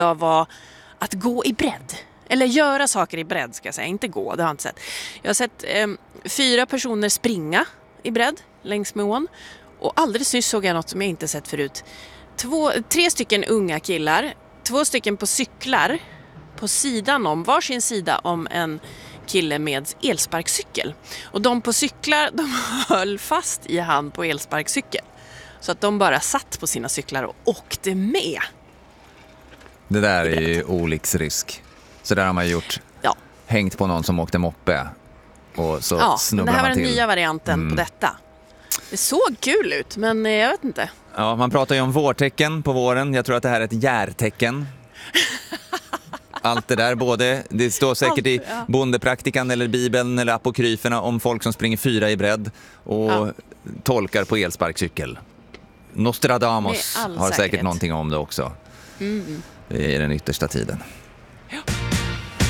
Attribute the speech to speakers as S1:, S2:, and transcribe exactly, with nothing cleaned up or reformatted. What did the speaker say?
S1: var att gå i bredd. Eller göra saker i bredd ska jag säga, inte gå, det har jag inte sett. Jag har sett eh, fyra personer springa i bredd längs med ån. Och alldeles nyss såg jag något som jag inte sett förut. Två, tre stycken unga killar, två stycken på cyklar på sidan om, varsin sida om en kille med elsparkcykel. Och de på cyklar, de höll fast i hand på elsparkcykel. Så att de bara satt på sina cyklar och åkte med.
S2: Det där är ju olycksrisk. Så där har man gjort.
S1: Ja.
S2: Hängt på någon som åkte moppe. Och så
S1: ja,
S2: snubblar
S1: det här var
S2: man
S1: den
S2: till.
S1: nya varianten
S2: Mm.
S1: på detta. Det såg kul ut, men jag vet inte.
S2: Ja, man pratar ju om vårtecken på våren. Jag tror att det här är ett järtecken. Allt det där, både, det står säkert
S1: Allt,
S2: i
S1: ja.
S2: Bondepraktikan eller Bibeln eller apokryferna om folk som springer fyra i bredd och
S1: Ja.
S2: tolkar på elsparkcykel. Nostradamus
S1: Med all
S2: har säkert
S1: säkerhet.
S2: någonting om det också.
S1: Mm.
S2: I den yttersta tiden.